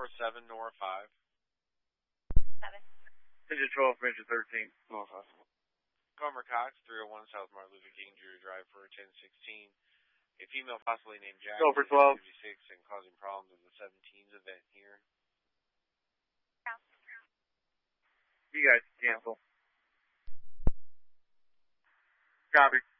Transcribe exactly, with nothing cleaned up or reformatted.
four seven, Nora five. Seven. Engine twelve, Engine thirteen. Nora five. Gomer Cox, three oh one South Martin Luther King Junior Drive for ten sixteen. A female possibly named Jack Go for twelve. fifty-six and causing problems at the seventeens event here. Yeah. You guys cancel. Copy.